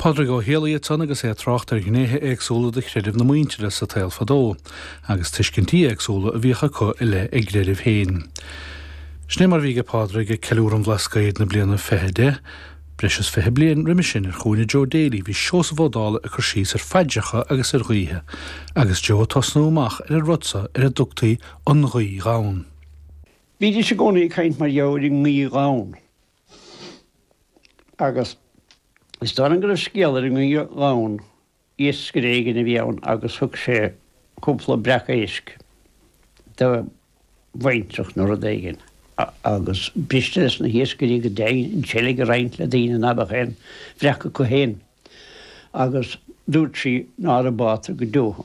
Pádraig Ó Héalaí tan agus é trocht ar gnéthe éagsúla de chreidirh na muintere sa tail fadó, agus tuiscintí éagsúla a bhíocha có i le ag greidirh féin. Sné mar bhíige Pádraig ag ceiliúr an blascaid na bliana fehede, breis fehe blian riimi sin ar chúine Joe Daly bhí seos bhódála a chur síos ar faideacha agus ar ghuithe, agus Joe tosnú amach ar a rutsa ar a dúchtaí an ghuí rán. Bhí sé gcónaí caint mar Joe i nghuí rán. Agus is dar an gur scéal ar nghuí rán iasc réigen a bhíann agus thug sé cúpla breacha éisc de bhaintreach nuair a dhéigen. Agus bristes na hiesgerí go déin in tselige reint le dína nabachéin vrecha go héin agus dúirt sí ná a bátar go dúha.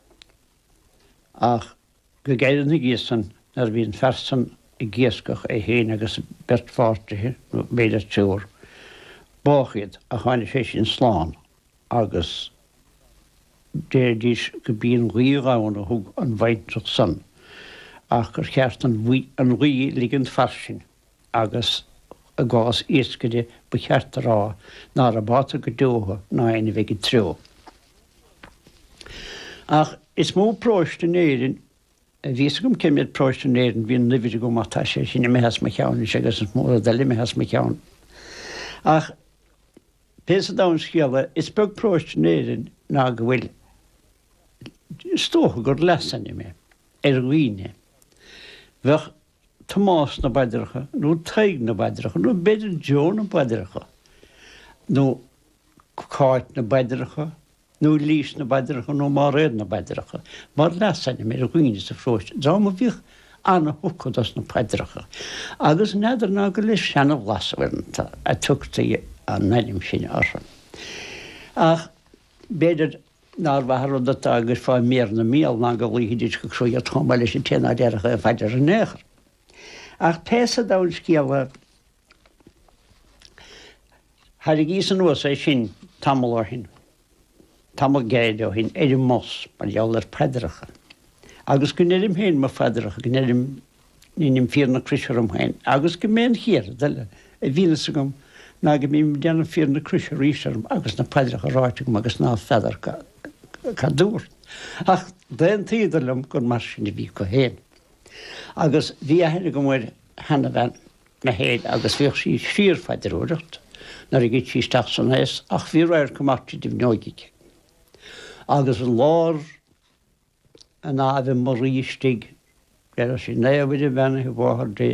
Ach go gaiidir na gíosan ar bhíon fersan i gíascach é héin agus bert fáirtithe nó méidir túr báchiad a cháine sé sin sláán agus déirdís go bíon ghíráin a thug an bhaintreach san. Ach gur cheart an bhuí ligand farsin agus a gás iascaide bu cheart rá ná a báta go dúha ná aine bheith go treo. Ach is mó próiste néirin, vís gom cemid próiste néirin bhíon lividir go mátá sé sinna mehas me cheann agus is mór a dali mehas me cheann. Ach pés a dán sciala is beg próiste néirin ná go bhfuil stócha gur lesanne me ar ghuíine. Bheith Tomás na baidircha, nó Taig na baidircha, nó beidir Joe na baidircha, nó Cáit na baidircha, nó Lís na baidircha, nó Máréad na baidircha. Mar lesanne mé a ghuíine sa fróiste. Dá má bhíoh anna thucadas na baidircha. Agus neidir ná go leis seanna bhlasahhairnta a tuachtaí an neilim sin arsan. Ach beidir nar bhar dat agus fá mér na míal ná go líhiidir go cruúí a thomáile sin téna dearacha a feidir an néchar. Ach pésa dán scéala har gís an uas é sin tamil hin, tamil géid ó hin éidir mos mar jaall ar peidircha. Agus go néirim héin mar feidircha, go néirim nínim fíorna crisir am héin. Agus go mén hir, a bhína gom ná go mí déanana fíorna crisir rísarm agus na peidircha ráitigm agus ná feidircha. Cadúr. Ach déan tíidirlam gon mar sinna bhí go héin. Agus bhí a henna go mór hena bhein na héad agus bhíoh sí sír feidirúireacht nar i git sí staach san héas ach bhí rair go martí dí bhneoigig. Agus an lár an ábh mar ríistig ar sí néabhide bhena i bhthar dé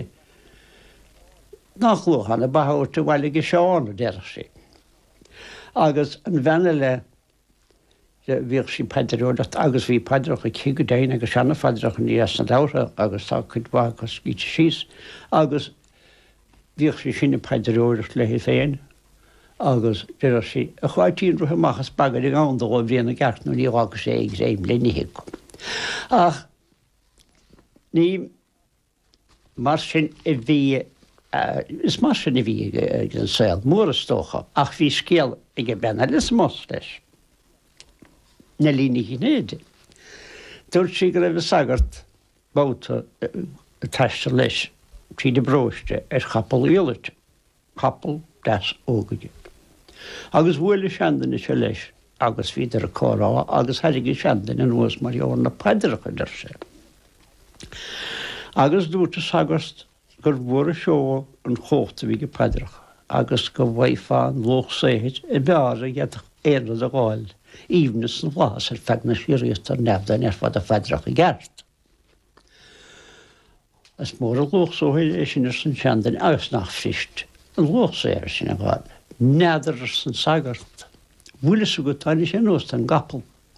nach luúchanna bathúirta bhile go seána deire sé. Agus an bhena le bhíoh sí peidirúireacht agus bhí peidirach a cí go déine agus seanna peidirach an níos na dára agus tá chud bhachas gíte síos agus bhíoh sí sinna peidirúireacht le féin agus deire sí a chuáidtíon ruthe machchas bagad i gáin dó bhíonna gceart nó níhágus é ag réim lénithe go. Ach ní mar sin i bhí is mar sin i bhí an saoil mór a stócha ach bhí scéal ag benna is mos leis. Na líní hínéide. Dúirt sí go raibh sagart báta teiste leis trí de bróiste ar chapal íolait, chapal des ógaide. Agus bhfuil seandaine se leis agus bhíidir a córá agus heilige seandaine an nuas mar jór na peidircha idir sé. Agus dúirta sagart gur bhór a seo an chóta bhí go peidircha agus go bhaithfáin loch séid i beára ghead éad a gáil. Íbnas an bhlás ar fegna síríocht ar nefdain ar fad a feidirach i gceart. As mór a luchsóid é sin ar san seandain agus nach frist an luchsa ar sin a gáil. Neidir ar san sagart. Bhuilas go táine sé nós an gapal.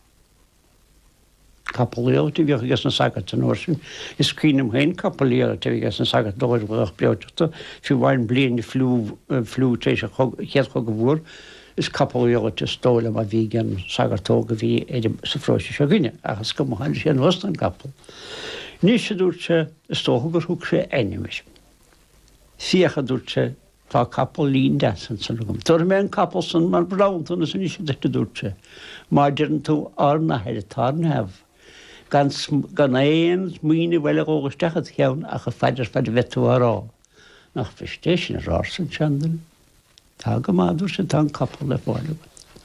Capalíocht i bhíoch gas na sagart an orsin. Is cínam héin capalíocht i bhí gas na sagart dóir bhach beoteachta fiú bhain blian i flú tééis a chéad go bhór. Is capalíocht is stóla a bhí gan sagartóga bhí éidir sa fróiste se gine, agus go mhain sé an host an capal. Ní sé dúirt sé is tócha gur thug sé animis. Fíocha dúirt sé tá capal lín desan san lugum. Tuair mé an capal san mar brauntan is ní sé deite dúirt sé. Mar dearan tú arna heile tar nefh. Gan éon mína bhile ógaisteachad cheann a go feidir bheitú ará. Nach fistéis sin rá san seandan. Tá go máidir sé tá capal le fáile.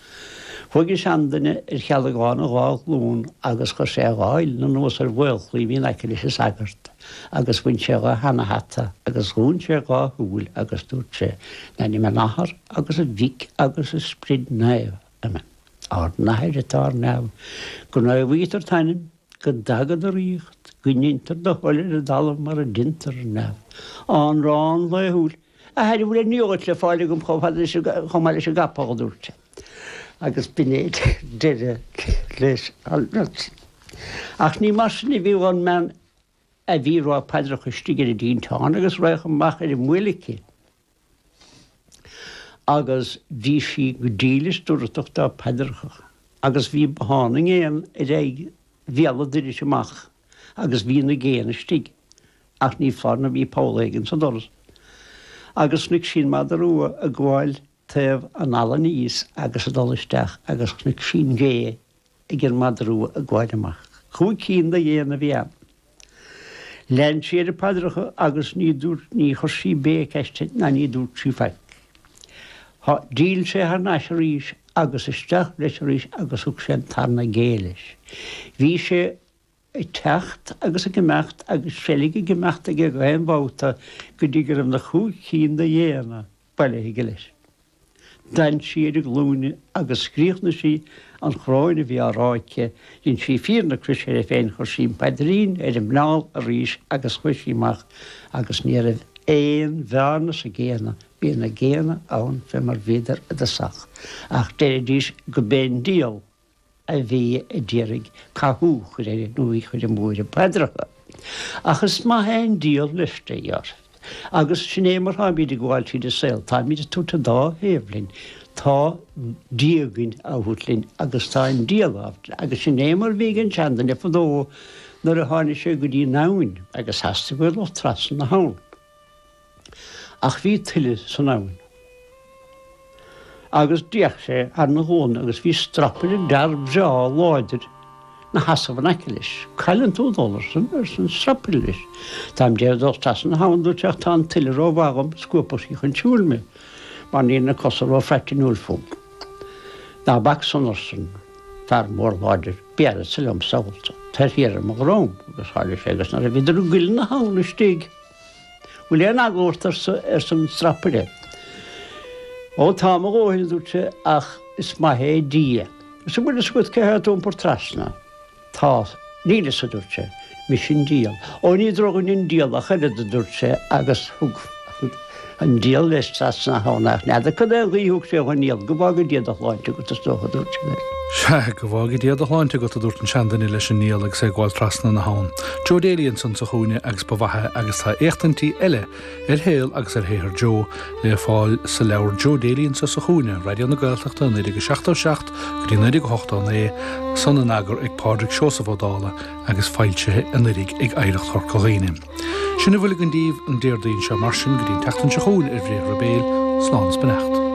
Fuigi seandaine cheala gána lún agus chu sé gáil na nuas bhfuilchlí hí eice is agart, agus bhain sé hena hata, agus rún sé gáthúil agus dút sé na ní me nachar agus a bhíc agus a sprid naimh ime. Á nair atá neh go na bhítar tainin go dagad a ríocht, go nintar do choir a dalamh mar a dintar neh. An rán leúil, a heidir bhfuil níogat le fáile gom chomáile se gapáil dúirte. Agus binéad deire leis alnat. Ach ní mar sin i bhíháin man a bhí rá peidir chu stigir a díntáin agus roiich an mach ar i muilici. Agus bhí si go dílis dúirteachta peidircha. Agus bhí beháning éan i réig bhéala duine semach agus bhí na géana stig. Ach ní farna bhí pálaigin sa doras. Agus nig sin mad a rua a gháil teh an ala níos agus a dolisteach agus nig sin gé i gin mad a rua a gháil amach. Chúi cín da dhéana bhíam. Len siad a peidircha agus ní chosí bé ceiste na ní dúr trí feic. Díl sé ar náis a rís agus isteach leis a rís agus ug sé tarna géiles. Bhí sé i techt agus a gemecht agus félige gemecht a go bhta go dtígur am na chuúg cín da dhéana bailthe leis. Dain siad a glúne agus scríochna sí an chráinna bhí áráice dín sí fíorna cruise ar féin chu sí pedrín ar an mná a rís agus chuisíach agus níar éon bhearna sa géana bí na géana ann fe mar bhéidir a sach. Ach déir dís go ben díal a bhí a ddírig cathú chu réidir nuí chuir an múir a peidracha. Achas má hain díal liste ar. Agus sinné mar ha bíad gháil si de sil, tá míad túta dá héhlinn, tá díaginn a bhútlinn agus tá an díaláft, agus sinné mar bhígan teandan le fadó nar a hána sé go dtí náin agus heasta bhfuil ó trasan na hán. Ach bhí tuile san náin. Agus díach sé ar na hón agus bhí strapir darb bhá láidir na hasamh an eicelis. Cailann $2 san strapir leis. Táim déir dó tasan na hán dúteach tá an tuile ró bhagam scupas í chun túúil me, mar ní na cosar ó freitinúil fum. Ná bach san orsan fear mór láidir bearad sa leom saolta. Tar hir am róm agus háile sé agus nar a bhíidir ú gil na hána stig. Bhfuil éon agóirtar san strapire. Ó tá a ggóhil dúte ach is maithé dia. Sa bhfuil scuid cethe dún por trasna. Tá níle sa dúirte, mi sin díal. Ó ní drogan in díal a chuide a dúirte agus thug an díal leis trasna hánach. Neidir chu é ghíthúg sé chu níal, go bhagad díad a chláinte go tócha dúirte leis. Se go bhagad díad a chláinte go a dúirt an seandaine leis an níal agus sé gháil trasna na hán. Joe Daly san sa chúine agus bhathe agus tá échtantí eile ar héal agus ar héir Joe le fáil sa leabhar Joe Daly sa chúine, Radio na Gaeltachta 96.7 go 98.8 san an agur ag Pádraig Seosamh-Ó-Dála agus fáiltethe an ag éireacht thar coghéine. Sinna bhfuil an díomh an déirdaon se mar sin go dtíon teachtain se chúin ar bhréir rabéil slán benacht.